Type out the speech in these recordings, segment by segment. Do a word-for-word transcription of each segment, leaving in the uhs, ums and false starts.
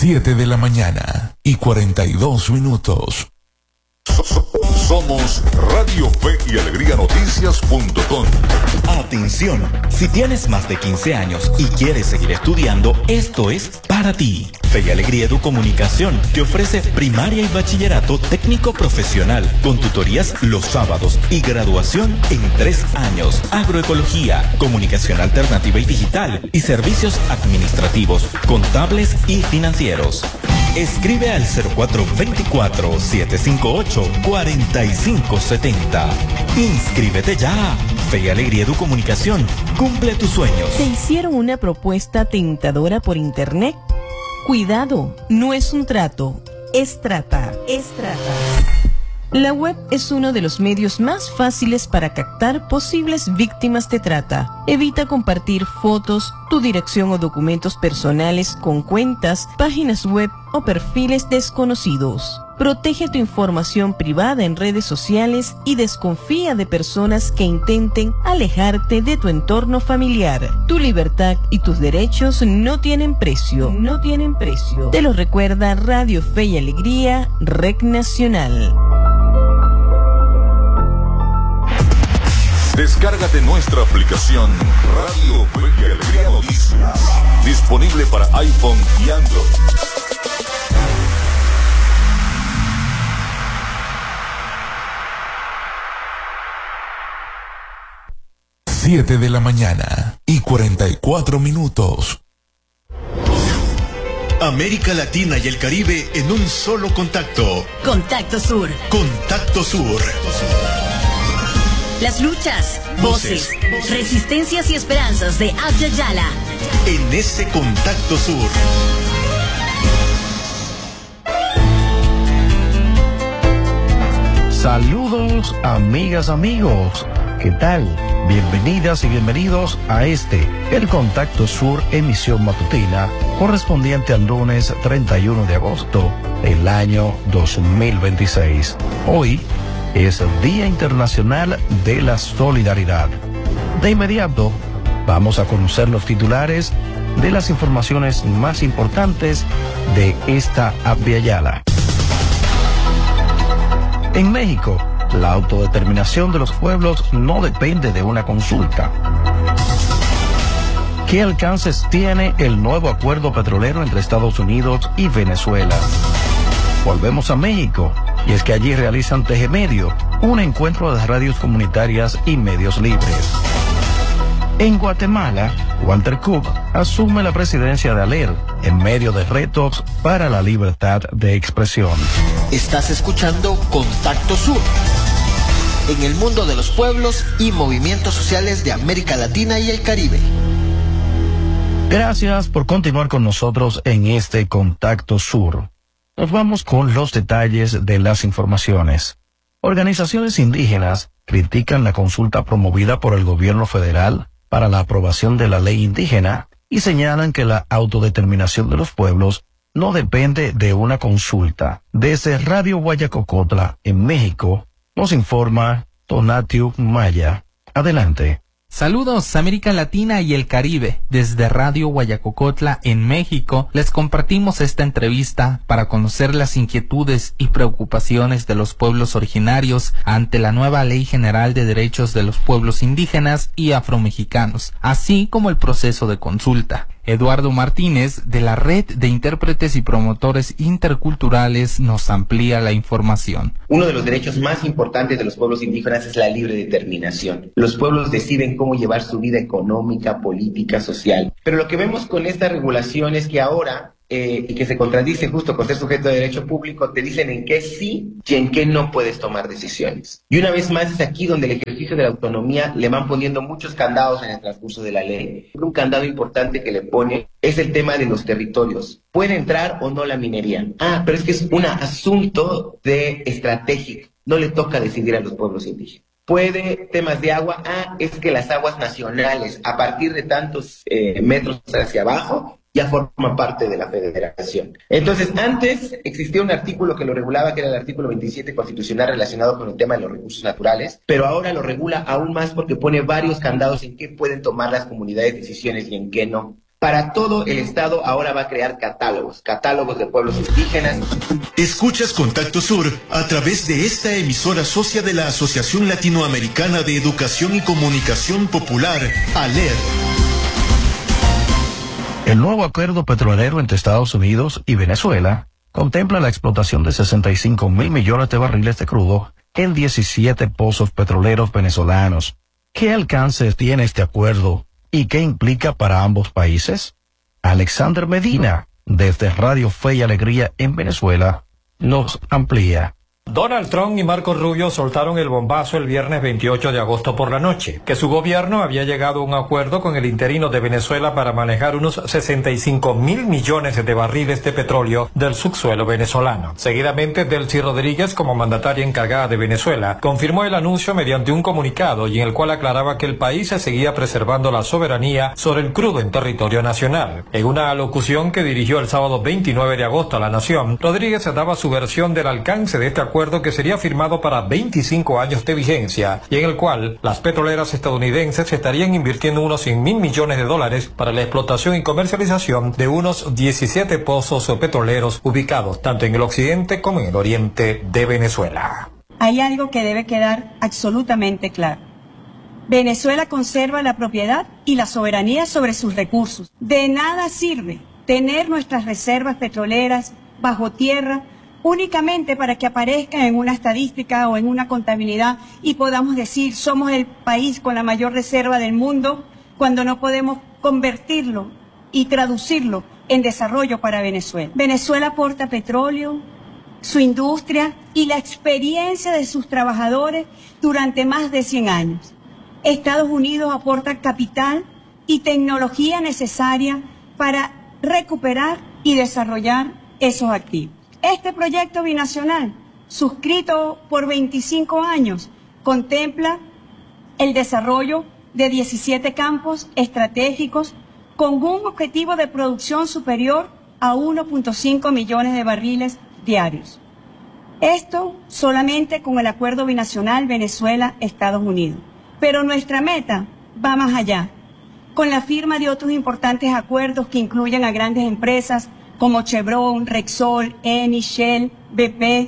siete de la mañana y cuarenta y dos minutos. Somos Radio Fe y Alegría Noticias punto com. Atención, si tienes más de quince años y quieres seguir estudiando, esto es para ti. Fe y Alegría Educomunicación te ofrece primaria y bachillerato técnico profesional con tutorías los sábados y graduación en tres años. Agroecología, comunicación alternativa y digital y servicios administrativos, contables y financieros. Escribe al cero cuatro dos cuatro, siete cinco ocho, cuatro cinco siete cero. Inscríbete ya. Fe y Alegría Educomunicación cumple tus sueños. ¿Te hicieron una propuesta tentadora por internet? Cuidado, no es un trato, es trata, es trata. La web es uno de los medios más fáciles para captar posibles víctimas de trata. Evita compartir fotos, tu dirección o documentos personales con cuentas, páginas web o perfiles desconocidos. Protege tu información privada en redes sociales y desconfía de personas que intenten alejarte de tu entorno familiar. Tu libertad y tus derechos no tienen precio, no tienen precio. Te lo recuerda Radio Fe y Alegría, Red Nacional. Descárgate nuestra aplicación Radio Fe y Alegría Noticias, disponible para iPhone y Android. siete de la mañana y cuarenta y cuatro minutos. América Latina y el Caribe en un solo contacto. Contacto Sur. Contacto Sur. Las luchas, voces, voces, resistencias y esperanzas de Abya Yala. En ese Contacto Sur. Saludos, amigas, amigos. ¿Qué tal? Bienvenidas y bienvenidos a este, el Contacto Sur, emisión matutina, correspondiente al lunes treinta y uno de agosto del año dos mil veintiséis. Hoy es el Día Internacional de la Solidaridad. De inmediato, vamos a conocer los titulares de las informaciones más importantes de esta Abya Yala. En México, la autodeterminación de los pueblos no depende de una consulta. ¿Qué alcances tiene el nuevo acuerdo petrolero entre Estados Unidos y Venezuela? Volvemos a México, y es que allí realizan Tejemedio, un encuentro de radios comunitarias y medios libres. En Guatemala, Walter Cook asume la presidencia de ALER en medio de retos para la libertad de expresión. Estás escuchando Contacto Sur, en el mundo de los pueblos y movimientos sociales de América Latina y el Caribe. Gracias por continuar con nosotros en este Contacto Sur. Nos vamos con los detalles de las informaciones. Organizaciones indígenas critican la consulta promovida por el gobierno federal para la aprobación de la ley indígena y señalan que la autodeterminación de los pueblos no depende de una consulta. Desde Radio Guayacocotla, en México, nos informa Tonatiu Maya. Adelante. Saludos, América Latina y el Caribe. Desde Radio Guayacocotla, en México, les compartimos esta entrevista para conocer las inquietudes y preocupaciones de los pueblos originarios ante la nueva Ley General de Derechos de los Pueblos Indígenas y Afromexicanos, así como el proceso de consulta. Eduardo Martínez, de la Red de Intérpretes y Promotores Interculturales, nos amplía la información. Uno de los derechos más importantes de los pueblos indígenas es la libre determinación. Los pueblos deciden cómo llevar su vida económica, política, social. Pero lo que vemos con esta regulación es que ahora, eh, y que se contradice justo con ser sujeto de derecho público, te dicen en qué sí y en qué no puedes tomar decisiones. Y una vez más es aquí donde el ejercicio de la autonomía le van poniendo muchos candados en el transcurso de la ley. Un candado importante que le pone es el tema de los territorios. ¿Puede entrar o no la minería? Ah, pero es que es un asunto de estratégico. No le toca decidir a los pueblos indígenas. ¿Puede temas de agua? Ah, es que las aguas nacionales, a partir de tantos eh, metros hacia abajo, ya forma parte de la federación. Entonces, antes existía un artículo que lo regulaba, que era el artículo veintisiete constitucional relacionado con el tema de los recursos naturales, pero ahora lo regula aún más porque pone varios candados en qué pueden tomar las comunidades decisiones y en qué no. Para todo el estado ahora va a crear catálogos, catálogos de pueblos indígenas. Escuchas Contacto Sur a través de esta emisora socia de la Asociación Latinoamericana de Educación y Comunicación Popular, ALER. El nuevo acuerdo petrolero entre Estados Unidos y Venezuela contempla la explotación de sesenta y cinco mil millones de barriles de crudo en diecisiete pozos petroleros venezolanos. ¿Qué alcances tiene este acuerdo y qué implica para ambos países? Alexander Medina, desde Radio Fe y Alegría en Venezuela, nos amplía. Donald Trump y Marco Rubio soltaron el bombazo el viernes veintiocho de agosto por la noche, que su gobierno había llegado a un acuerdo con el interino de Venezuela para manejar unos sesenta y cinco mil millones de barriles de petróleo del subsuelo venezolano. Seguidamente, Delcy Rodríguez, como mandataria encargada de Venezuela, confirmó el anuncio mediante un comunicado y en el cual aclaraba que el país se seguía preservando la soberanía sobre el crudo en territorio nacional. En una alocución que dirigió el sábado veintinueve de agosto a la Nación, Rodríguez daba su versión del alcance de este acuerdo acuerdo que sería firmado para veinticinco años de vigencia y en el cual las petroleras estadounidenses estarían invirtiendo unos cien mil millones de dólares para la explotación y comercialización de unos diecisiete pozos petroleros ubicados tanto en el occidente como en el oriente de Venezuela. Hay algo que debe quedar absolutamente claro. Venezuela conserva la propiedad y la soberanía sobre sus recursos. De nada sirve tener nuestras reservas petroleras bajo tierra únicamente para que aparezcan en una estadística o en una contabilidad y podamos decir somos el país con la mayor reserva del mundo cuando no podemos convertirlo y traducirlo en desarrollo para Venezuela. Venezuela aporta petróleo, su industria y la experiencia de sus trabajadores durante más de cien años. Estados Unidos aporta capital y tecnología necesaria para recuperar y desarrollar esos activos. Este proyecto binacional, suscrito por veinticinco años, contempla el desarrollo de diecisiete campos estratégicos con un objetivo de producción superior a uno punto cinco millones de barriles diarios. Esto solamente con el acuerdo binacional Venezuela-Estados Unidos. Pero nuestra meta va más allá, con la firma de otros importantes acuerdos que incluyen a grandes empresas como Chevron, Repsol, Eni, Shell, B P,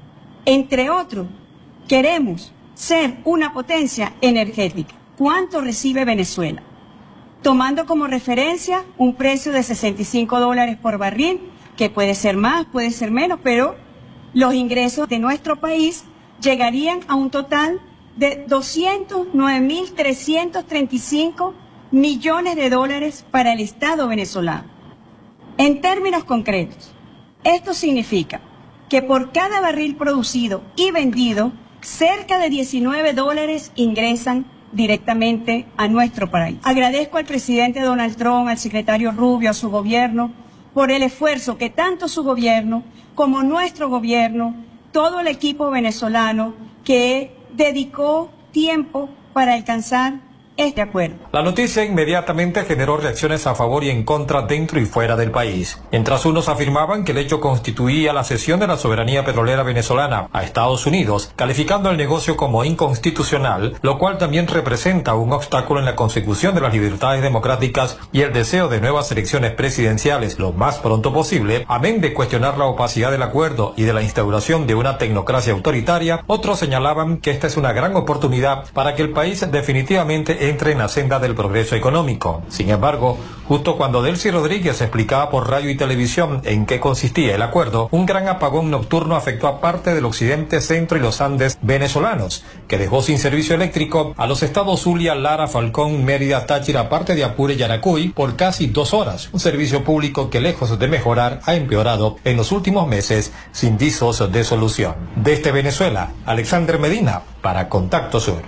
entre otros. Queremos ser una potencia energética. ¿Cuánto recibe Venezuela? Tomando como referencia un precio de sesenta y cinco dólares por barril, que puede ser más, puede ser menos, pero los ingresos de nuestro país llegarían a un total de doscientos nueve mil trescientos treinta y cinco millones de dólares para el Estado venezolano. En términos concretos, esto significa que por cada barril producido y vendido, cerca de diecinueve dólares ingresan directamente a nuestro país. Agradezco al presidente Donald Trump, al secretario Rubio, a su gobierno, por el esfuerzo que tanto su gobierno como nuestro gobierno, todo el equipo venezolano que dedicó tiempo para alcanzar este acuerdo. La noticia inmediatamente generó reacciones a favor y en contra dentro y fuera del país. Mientras unos afirmaban que el hecho constituía la cesión de la soberanía petrolera venezolana a Estados Unidos, calificando el negocio como inconstitucional, lo cual también representa un obstáculo en la consecución de las libertades democráticas y el deseo de nuevas elecciones presidenciales lo más pronto posible, amén de cuestionar la opacidad del acuerdo y de la instauración de una tecnocracia autoritaria, otros señalaban que esta es una gran oportunidad para que el país definitivamente entre en la senda del progreso económico. Sin embargo, justo cuando Delcy Rodríguez explicaba por radio y televisión en qué consistía el acuerdo, un gran apagón nocturno afectó a parte del occidente, centro y los Andes venezolanos, que dejó sin servicio eléctrico a los estados Zulia, Lara, Falcón, Mérida, Táchira, parte de Apure y Yaracuy por casi dos horas. Un servicio público que, lejos de mejorar, ha empeorado en los últimos meses sin visos de solución. Desde Venezuela, Alexander Medina para Contacto Sur.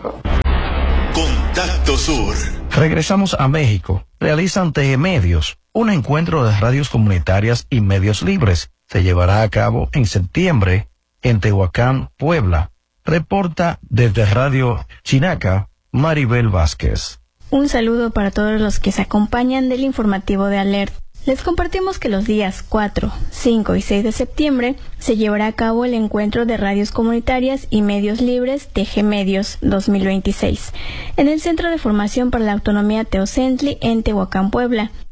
Contacto Sur. Regresamos a México. Realizan T E Medios, un encuentro de radios comunitarias y medios libres. Se llevará a cabo en septiembre en Tehuacán, Puebla. Reporta desde Radio Chinaca, Maribel Vázquez. Un saludo para todos los que se acompañan del informativo de Alert. Les compartimos que los días cuatro, cinco y seis de septiembre se llevará a cabo el encuentro de radios comunitarias y medios libres T G Medios dos mil veintiséis en el Centro de Formación para la Autonomía Teocentli en Tehuacán, Puebla.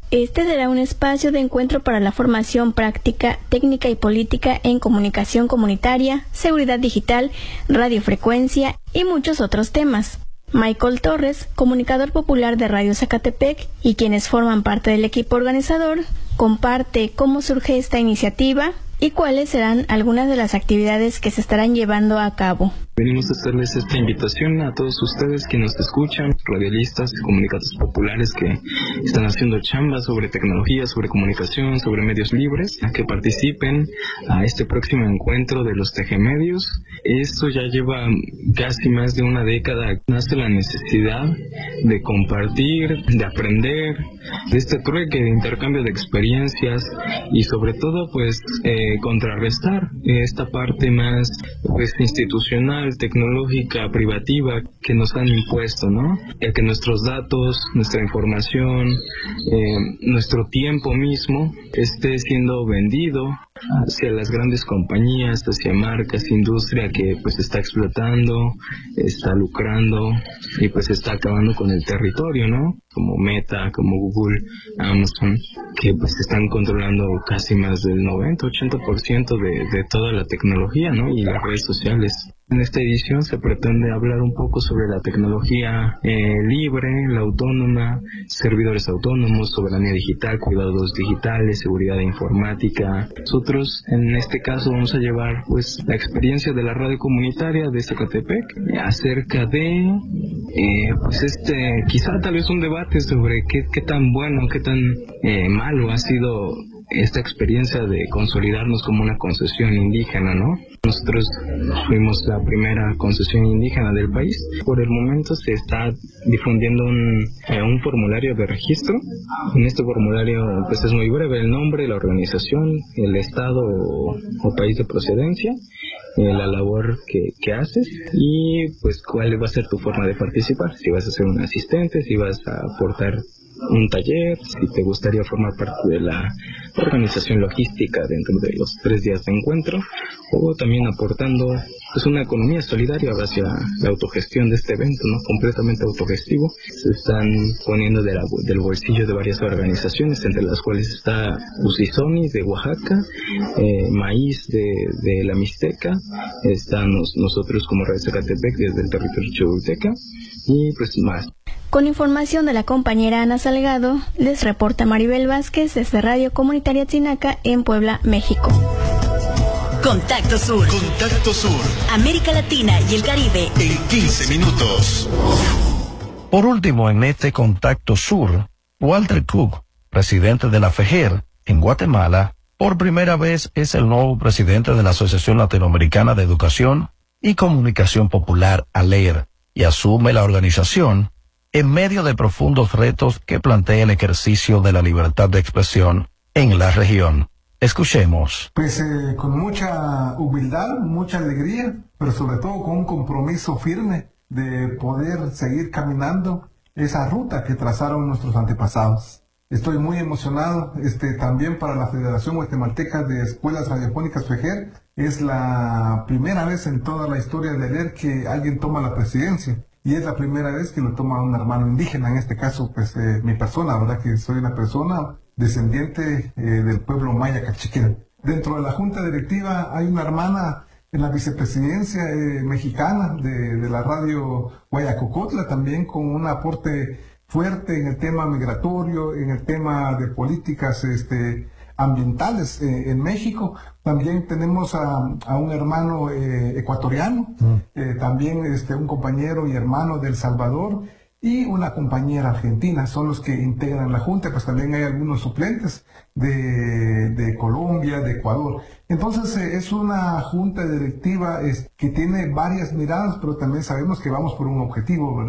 Este será un espacio de encuentro para la formación práctica, técnica y política en comunicación comunitaria, seguridad digital, radiofrecuencia y muchos otros temas. Michael Torres, comunicador popular de Radio Zacatepec y quienes forman parte del equipo organizador, comparte cómo surge esta iniciativa y cuáles serán algunas de las actividades que se estarán llevando a cabo. Venimos a hacerles esta invitación a todos ustedes que nos escuchan, radialistas, comunicadores populares que están haciendo chamba sobre tecnología, sobre comunicación, sobre medios libres, a que participen a este próximo encuentro de los Tejemedios. Esto ya lleva casi más de una década. Nace la necesidad de compartir, de aprender, de este trueque, de intercambio de experiencias y sobre todo pues eh, contrarrestar esta parte más pues institucional, tecnológica, privativa que nos han impuesto, ¿no? El que nuestros datos, nuestra información, eh, nuestro tiempo mismo esté siendo vendido hacia las grandes compañías, hacia marcas, industria que pues está explotando, está lucrando y pues está acabando con el territorio, ¿no? Como Meta, como Google, Amazon, que pues están controlando casi más del noventa, ochenta por ciento de, de toda la tecnología, ¿no? Y las redes sociales. En esta edición se pretende hablar un poco sobre la tecnología eh, libre, la autónoma, servidores autónomos, soberanía digital, cuidados digitales, seguridad informática. Nosotros en este caso vamos a llevar pues la experiencia de la radio comunitaria de Zacatepec acerca de eh, pues este quizá tal vez un debate sobre qué, qué tan bueno, qué tan eh, malo ha sido esta experiencia de consolidarnos como una concesión indígena, ¿no? Nosotros fuimos la primera concesión indígena del país. Por el momento se está difundiendo un, eh, un formulario de registro. En este formulario pues es muy breve el nombre, la organización, el estado o, o país de procedencia, eh, la labor que, que haces y pues cuál va a ser tu forma de participar. Si vas a ser un asistente, si vas a aportar un taller, si te gustaría formar parte de la organización logística dentro de los tres días de encuentro, o también aportando pues una economía solidaria hacia la autogestión de este evento, ¿no? Completamente autogestivo. Se están poniendo de la, del bolsillo de varias organizaciones, entre las cuales está Usisoni de Oaxaca, eh, Maíz de, de la Mixteca, estamos nosotros como Radio Zacatepec desde el territorio choluteca y pues más. Con información de la compañera Ana Salgado, les reporta Maribel Vázquez desde Radio Comunitaria Tzinaca en Puebla, México. Contacto Sur. Contacto Sur. América Latina y el Caribe. En quince minutos. Por último, en este Contacto Sur, Walter Cook, presidente de la FEGER en Guatemala, por primera vez es el nuevo presidente de la Asociación Latinoamericana de Educación y Comunicación Popular, ALER, y asume la organización en medio de profundos retos que plantea el ejercicio de la libertad de expresión en la región. Escuchemos. Pues eh, con mucha humildad, mucha alegría, pero sobre todo con un compromiso firme de poder seguir caminando esa ruta que trazaron nuestros antepasados. Estoy muy emocionado, este, también para la Federación Guatemalteca de Escuelas Radiofónicas FEGER. Es la primera vez en toda la historia de ALER que alguien toma la presidencia. Y es la primera vez que lo toma un hermano indígena, en este caso, pues, eh, mi persona, ¿verdad? Que soy una persona descendiente eh, del pueblo maya cachiquel. Dentro de la junta directiva hay una hermana en la vicepresidencia eh, mexicana de, de la radio Guayacocotla, también con un aporte fuerte en el tema migratorio, en el tema de políticas este, ambientales eh, en México. También tenemos a, a un hermano eh, ecuatoriano, mm. eh, también este, un compañero y hermano de El Salvador y una compañera argentina. Son los que integran la Junta, pues también hay algunos suplentes de, de Colombia, de Ecuador. Entonces eh, es una junta directiva es, que tiene varias miradas, pero también sabemos que vamos por un objetivo, ¿verdad?